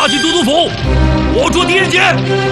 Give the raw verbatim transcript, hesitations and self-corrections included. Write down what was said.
杀进都督府，活捉狄仁杰。